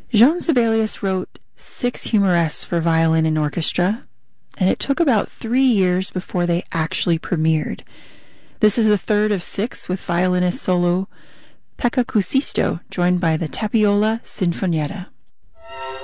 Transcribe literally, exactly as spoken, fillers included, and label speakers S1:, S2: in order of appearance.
S1: Jean Sibelius wrote six humoresques for violin and orchestra, and it took about three years before they actually premiered. This is the third of six with violinist solo Pecca Cusisto, joined by the Tapiola Sinfonietta.